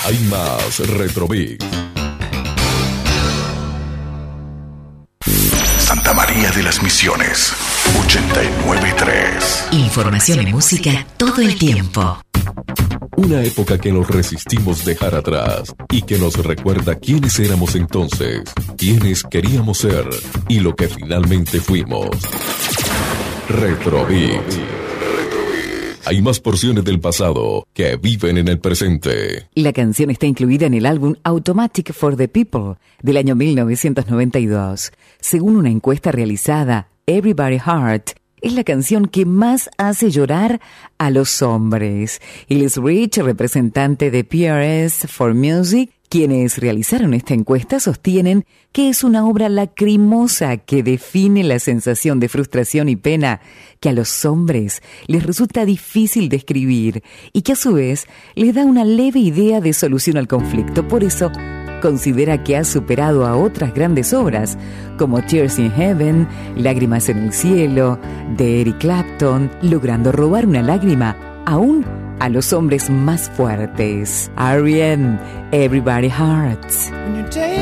Hay más Retrobeat. Santa María de las Misiones, 89.3. Información y música todo el tiempo. Una época que nos resistimos dejar atrás y que nos recuerda quiénes éramos entonces, quiénes queríamos ser y lo que finalmente fuimos. Retrobeat. Hay más porciones del pasado que viven en el presente. La canción está incluida en el álbum Automatic for the People del año 1992. Según una encuesta realizada, Everybody Heart es la canción que más hace llorar a los hombres. Ellis Rich, representante de PRS for Music, quienes realizaron esta encuesta, sostienen que es una obra lacrimosa que define la sensación de frustración y pena que a los hombres les resulta difícil describir y que a su vez les da una leve idea de solución al conflicto. Por eso, considera que ha superado a otras grandes obras como Tears in Heaven, Lágrimas en el cielo, de Eric Clapton, logrando robar una lágrima aún a los hombres más fuertes. R.E.M., Everybody Hearts.